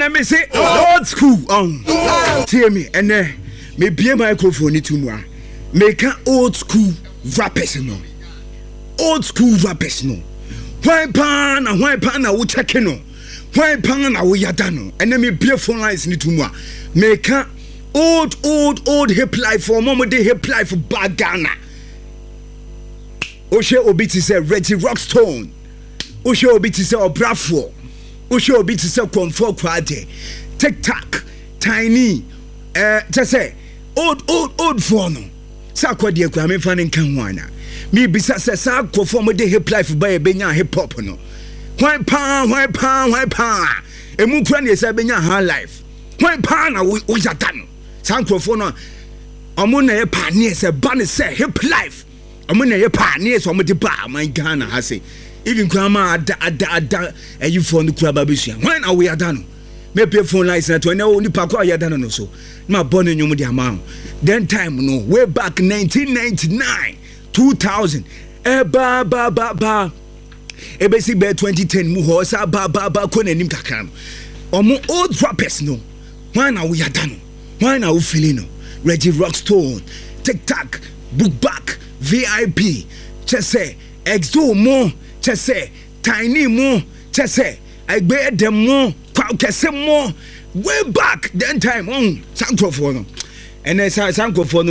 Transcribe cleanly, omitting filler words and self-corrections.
And I say old school tell me and me be microphone to me make an old school rappers no old school rappers no why pan I will check no why pan I will yadano and then me be phone lines ni to me make an old hip life for mama de hip life for bad Ghana Oshe obi ti say Reggie Rockstone Oshe obi ti say Obrafo Oshe obi ti say Comfort Kwade TikTok Tiny just say old phone no sa kwade akwa me fa ne kan wana me bisa say sa ko for mo de hip life ba e benya hip hop no why pan emu kura ne say benya high life why pan na wo yata no sa ko no omo na e pa ne say ba ne say hip life omo na ye pa ne so omo de ba man Ghana ha say even grandma ada you phone the kura babesua when are we adano me pay phone license to na oni pa kwa ya dano no so na born nyum de ama then time no way back 1999 2000 ba ebesi be 2010 mu ho sa ba ko nanim kakram omo old rappers no when are we adano when are we feeling no Reggie Rockstone TikTok book back VIP just say exo mo just say tiny mo just say egbe dem mo kwakese mo way back then time on sankrofo no and then sankrofo